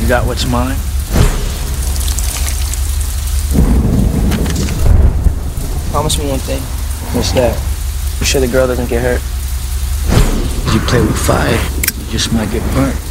You got what's mine? Promise me one thing. What's that? I'm sure the girl doesn't get hurt. You play with fire, you just might get burnt.